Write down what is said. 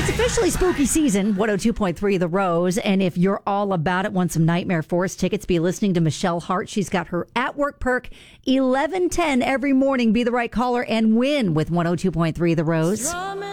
It's officially spooky season, 102.3 The Rose. And if you're all about it, want some Nightmare Forest tickets, be listening to Michelle Hart. She's got her at work perk, 11:10 every morning. Be the right caller and win with 102.3 The Rose.